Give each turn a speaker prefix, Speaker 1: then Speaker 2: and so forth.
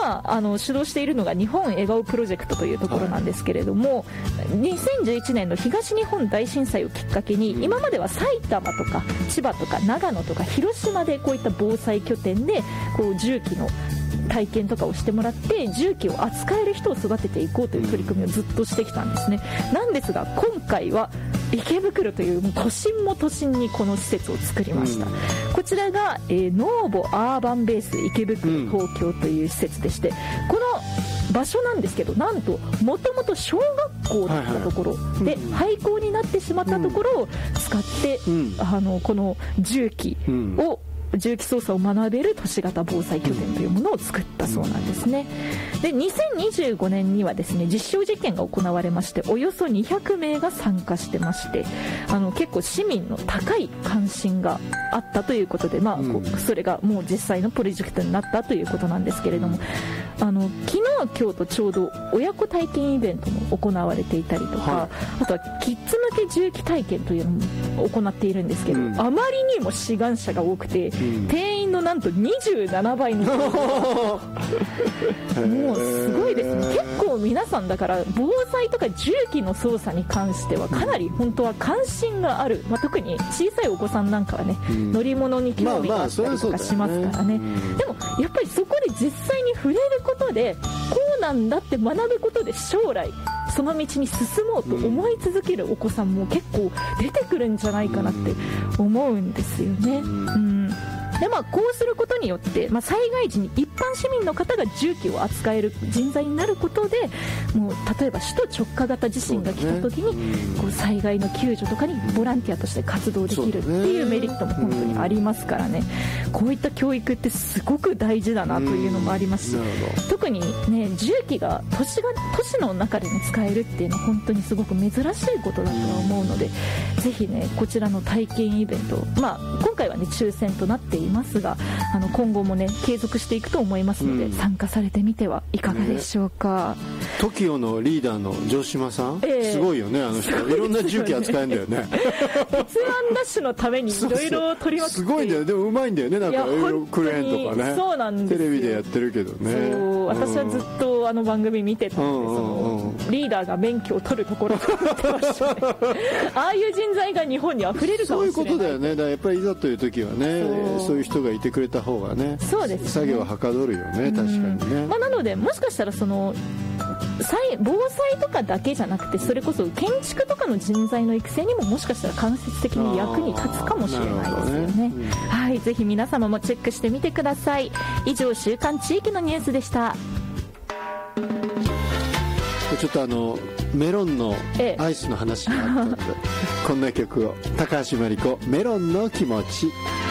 Speaker 1: 今主導しているのが日本笑顔プロジェクトというところなんですけれども、2011年の東日本大震災をきっかけに、今までは埼玉とか千葉とか長野とか広島でこういった防災拠点でこう重機の体験とかをしてもらって重機を扱える人を育てていこうという取り組みをずっとしてきたんですね。なんですが今回は池袋という都心も都心にこの施設を作りました。こちらが、ノーボアーバンベース池袋東京という施設でして、この場所なんですけど、なんともともと小学校だったところで廃校になってしまったところを使って、この重機操作を学べる都市型防災拠点というものを作ったそうなんですね。で2025年にはですね、実証実験が行われまして、およそ200名が参加してまして、結構市民の高い関心があったということで、それがもう実際のプロジェクトになったということなんですけれども、昨日今日とちょうど親子体験イベントも行われていたりとか、あとはキッズ向け重機体験というのも行っているんですけど、あまりにも志願者が多くて、定員のなんと27倍のもうすごいですね。結構皆さんだから防災とか重機の操作に関してはかなり本当は関心がある、特に小さいお子さんなんかはね、乗り物に興味があったりとかしますからね。でもやっぱりそこで実際に触れることで、こうなんだって学ぶことで将来その道に進もうと思い続けるお子さんも結構出てくるんじゃないかなって思うんですよね。でこうすることによって、災害時に一般市民の方が重機を扱える人材になることで、もう例えば首都直下型地震が来た時に、こう災害の救助とかにボランティアとして活動できるっていうメリットも本当にありますからね。こういった教育ってすごく大事だなというのもありますし、特にね、重機が都市の中で、使えるっていうのは本当にすごく珍しいことだとは思うので、ぜひねこちらの体験イベント、今回はね抽選となっていますが、今後もね継続していくと思いますので、参加されてみてはいかがでしょうか。
Speaker 2: TOKIO のリーダーの城島さん、すごいよね、人いろんな重機扱えんだよね。
Speaker 1: 鉄腕ダッシュのためにいろいろ取りまくって、
Speaker 2: すごいんだよ。でもうまいんだよね、なんかいろいろクレーンとかね。
Speaker 1: そうなんですよ。
Speaker 2: テレビでやってるけどね。
Speaker 1: そう、私はずっと番組見てたので、リーダーが免許を取るところと思ってましたね。ああいう人材が日本に溢れるかもしれない。そういうことだよね。だからやっぱりいざという時はね、そういう人がいてくれた方がね、そうですね、作業ははかどるよね、確かにね。 なのでもしかしたら防災とかだけじゃなくて、それこそ建築とかの人材の育成にももしかしたら間接的に役に立つかもしれないですよね。はい、ぜひ皆様もチェックしてみてください。以上、週刊地域のニュースでした。
Speaker 2: ちょっとメロンのアイスの話があったので、こんな曲を、高橋真理子、メロンの気持ち。